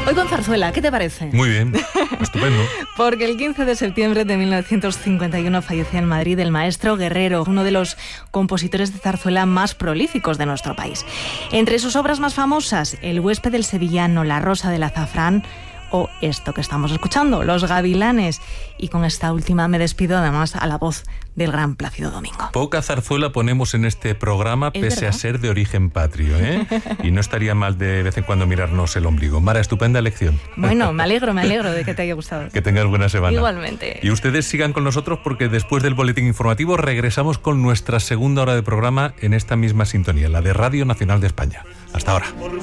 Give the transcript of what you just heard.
Hoy con zarzuela, ¿qué te parece? Muy bien, estupendo. Porque el 15 de septiembre de 1951 falleció en Madrid el maestro Guerrero, uno de los compositores de zarzuela más prolíficos de nuestro país. Entre sus obras más famosas, El huésped del sevillano, La rosa del azafrán o esto que estamos escuchando, Los gavilanes. Y con esta última me despido además a la voz del gran Plácido Domingo. Poca zarzuela ponemos en este programa, pese a ser de origen patrio, ¿eh? Y no estaría mal de vez en cuando mirarnos el ombligo. Mara, estupenda lección. Bueno, me alegro de que te haya gustado. Que tengas buena semana. Igualmente. Y ustedes sigan con nosotros porque después del boletín informativo regresamos con nuestra segunda hora de programa en esta misma sintonía, la de Radio Nacional de España. Hasta ahora.